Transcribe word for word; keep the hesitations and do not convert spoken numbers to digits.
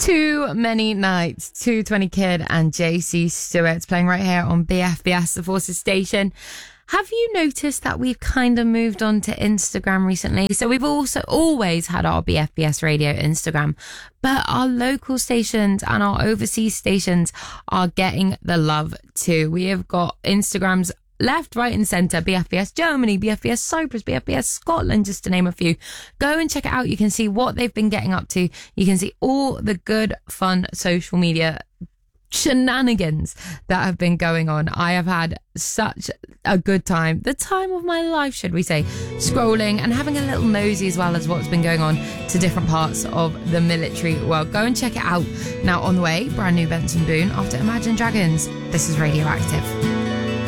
Too Many Nights, two twenty Kid and J C Stewart playing right here on B F B S, the Forces Station. Have you noticed that we've kind of moved on to Instagram recently? So we've also always had our B F B S Radio Instagram, but our local stations and our overseas stations are getting the love too. We have got Instagrams left, right and centre. B F B S Germany, B F B S Cyprus, B F B S Scotland, just to name a few. Go and check it out. You can see what they've been getting up to. You can see all the good, fun social media shenanigans that have been going on. I have had such a good time, the time of my life, should we say, scrolling and having a little nosy as well as what's been going on to different parts of the military world. Go and check it out. Now on the way, brand new Benson Boone after Imagine Dragons. This is Radioactive.